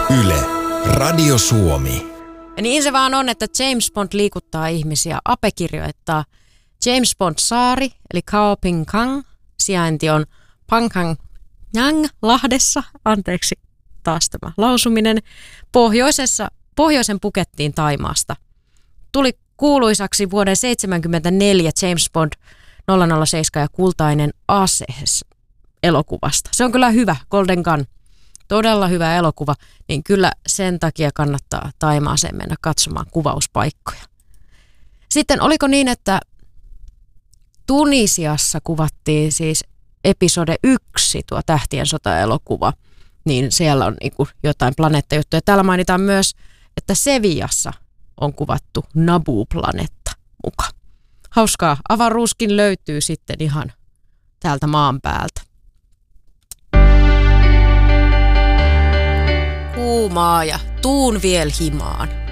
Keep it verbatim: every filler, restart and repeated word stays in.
Yle, Radio Suomi. Ja niin se vaan on, että James Bond liikuttaa ihmisiä. Ape kirjoittaa James Bond-saari, eli Kaoping Kang. Sijainti on Panghang Nhang Lahdessa, anteeksi taas tämä lausuminen, pohjoisessa, pohjoisen Phukettiin Thaimaasta. Tuli kuuluisaksi vuoden seitsemänkymmentäneljä James Bond nolla nolla seitsemän ja kultainen ase elokuvasta. Se on kyllä hyvä, Golden Gun. Todella hyvä elokuva, niin kyllä sen takia kannattaa Thaimaaseen mennä katsomaan kuvauspaikkoja. Sitten oliko niin, että Tunisiassa kuvattiin siis episode yksi, tuo Tähtien sota-elokuva, niin siellä on niin kuin jotain planeettajuttuja. Täällä mainitaan myös, että Sevillassa on kuvattu Naboo-planeetta muka. Hauskaa, avaruuskin löytyy sitten ihan täältä maan päältä. Kuumaa ja tuun viel himaan.